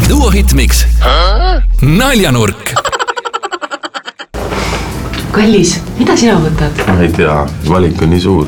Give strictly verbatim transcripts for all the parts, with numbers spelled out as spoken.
Duo Hitmix naljanurk. Kallis, mida sina võtad? Ma ei tea, valik on nii suur.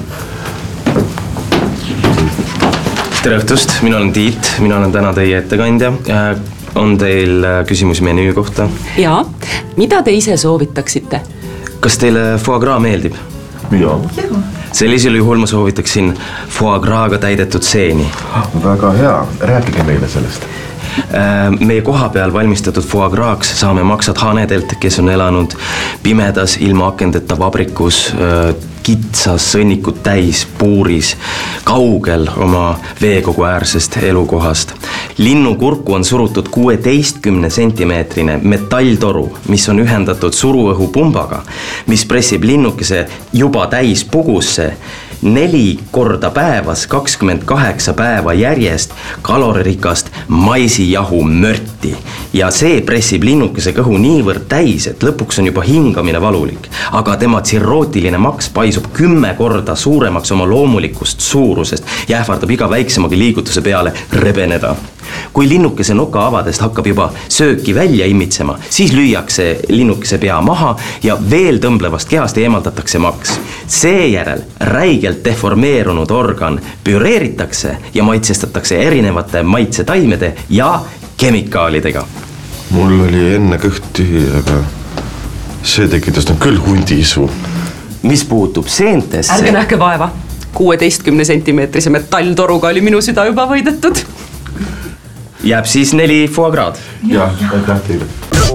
Tere õhtust, mina olen Tiit, mina olen täna teie ettekandja. On teil küsimusi menüü kohta? Jaa, mida te ise soovitaksite? Kas teile foie gras meeldib? Jaa. Sellisel juhul ma soovitaksin foie gras'ga täidetud seeni. Väga hea, rääkige meile sellest. Meie koha peal valmistatud foie gras'ks saame maksad hanedelt, kes on elanud pimedas, ilma akendeta vabrikus, kitsas, sõnnikud täis, puuris, kaugel oma veekogu äärsest elukohast. Linnukurku on surutud kuueteistkümne sentimeetrine metalltoru, mis on ühendatud suruõhupumbaga, mis pressib linnukese juba täis pugusse neli korda päevas, kakskümmend kaheksa päeva järjest kaloririkast maisijahu mörti. Ja see pressib linnukese kõhu niivõrd täis, et lõpuks on juba hingamine valulik. Aga tema tsirrootiline maks paisub kümme korda suuremaks oma loomulikust suurusest ja ähvardab iga väiksemagi liigutuse peale rebeneda. Kui linnukese noka avadest hakkab juba sööki välja imitsema, siis lüüakse linnukese pea maha ja veel tõmblevast kehast eemaldatakse maks. Seejärel räigelt deformeerunud organ püreeritakse ja maitsestatakse erinevate maitsetaimede ja kemikaalidega. Mul oli enne kõht tühi, aga see tekitas nüüd küll hundisu. Mis puutub seentesse... Ärge nähke vaeva. kuueteistkümne sentimeetrise metalltoruga oli minu süda juba võidetud. Jääb siis neli foie gras'd. Jah, aitäh teile.